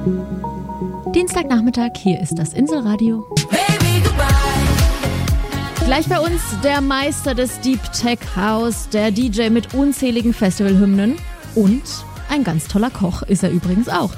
Dienstagnachmittag, hier ist das Inselradio. Gleich bei uns der Meister des Deep Tech House, der DJ mit unzähligen Festivalhymnen und ein ganz toller Koch ist er übrigens auch.